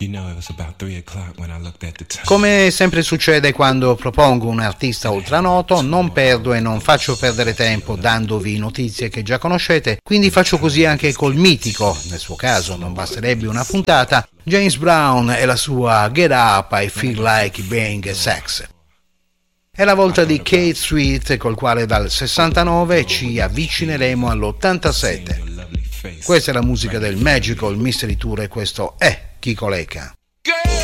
Come sempre succede quando propongo un artista ultranoto, non perdo e non faccio perdere tempo dandovi notizie che già conoscete, quindi faccio così anche col mitico, nel suo caso non basterebbe una puntata, James Brown e la sua Get Up, I Feel Like Being Sex. È la volta di Kate Sweet, col quale dal 69 ci avvicineremo all'87. Questa è la musica del Magical Mystery Tour e questo è Kiko Lecca.